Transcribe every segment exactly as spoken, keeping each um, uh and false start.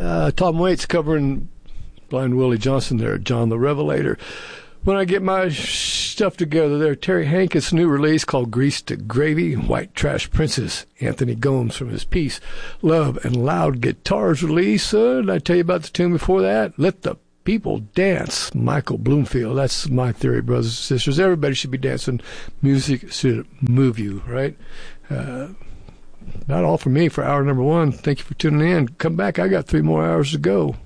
Uh, Tom Waits covering Blind Willie Johnson there, John the Revelator. When I get my stuff together there, Terry Hankett's new release called Grease to Gravy, White Trash Princess, Anthony Gomes from his piece, Love and Loud Guitars release. Uh, did I tell you about the tune before that? Let the People Dance, Michael Bloomfield. That's my theory, brothers and sisters. Everybody should be dancing. Music should move you, right? Uh, not all for me for hour number one. Thank you for tuning in. Come back. I got three more hours to go.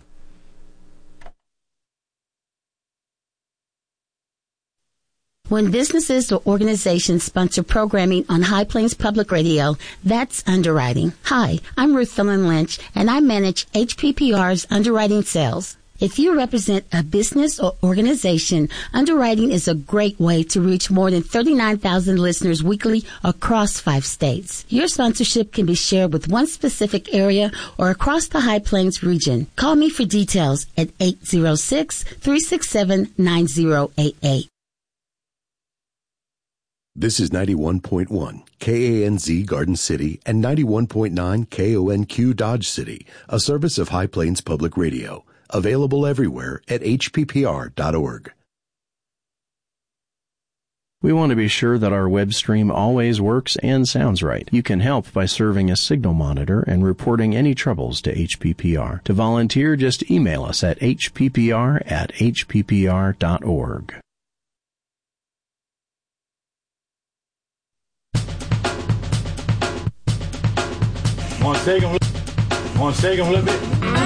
When businesses or organizations sponsor programming on High Plains Public Radio, that's underwriting. Hi, I'm Ruth Thelen Lynch, and I manage H P P R's underwriting sales. If you represent a business or organization, underwriting is a great way to reach more than thirty-nine thousand listeners weekly across five states. Your sponsorship can be shared with one specific area or across the High Plains region. Call me for details at eight zero six, three six seven, nine zero eight eight. This is ninety-one point one K A N Z Garden City and ninety-one point nine K O N Q Dodge City, a service of High Plains Public Radio. Available everywhere at H P P R dot org. We want to be sure that our web stream always works and sounds right. You can help by serving as signal monitor and reporting any troubles to H P P R. To volunteer, just email us at H P P R at H P P R dot org. Want to take them, want to take them a little bit?